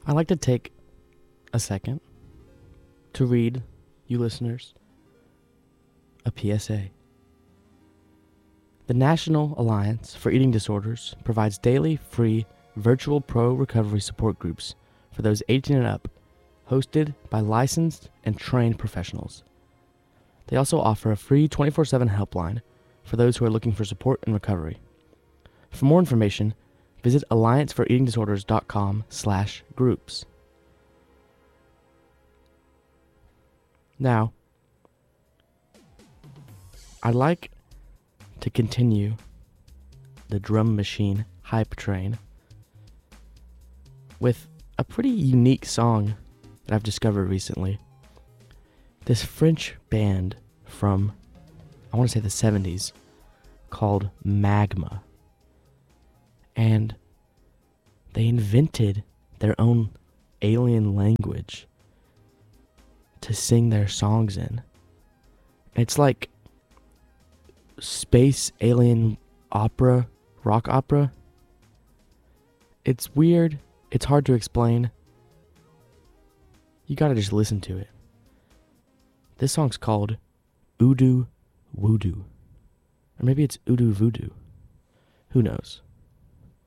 I'd like to take a second to read you listeners a PSA. The National Alliance for Eating Disorders provides daily free virtual pro recovery support groups for those 18 and up, hosted by licensed and trained professionals. They also offer a free 24/7 helpline for those who are looking for support and recovery. For more information, visit allianceforeatingdisorders.com/groups. Now, I'd like to continue the drum machine hype train with a pretty unique song that I've discovered recently. This French band from, I want to say the 70s, called Magma. And they invented their own alien language to sing their songs in. It's like space alien opera, rock opera. It's weird. It's hard to explain. You gotta just listen to it. This song's called Oodoo Woodoo. Or maybe it's Oodoo Voodoo. Who knows?